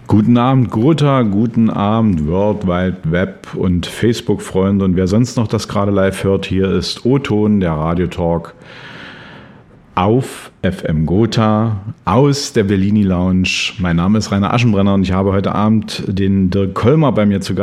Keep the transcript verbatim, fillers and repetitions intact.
Guten Abend Gotha, guten Abend World Wide Web und Facebook-Freunde und wer sonst noch das gerade live hört, hier ist O-Ton, der Radiotalk auf F M Gotha aus der Bellini Lounge. Mein Name ist Rainer Aschenbrenner und ich habe heute Abend den Dirk Kollmar bei mir zu Gast.